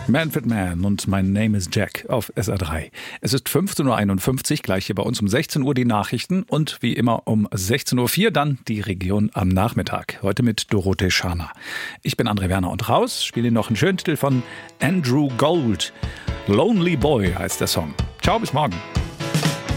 Manfred Mann und mein Name is Jack auf SR3. Es ist 15.51 Uhr, gleich hier bei uns um 16 Uhr die Nachrichten und wie immer um 16.04 Uhr dann die Region am Nachmittag. Heute mit Dorothee Scharner. Ich bin André Werner und raus, spiele Ihnen noch einen schönen Titel von Andrew Gold. Lonely Boy heißt der Song. Ciao, bis morgen.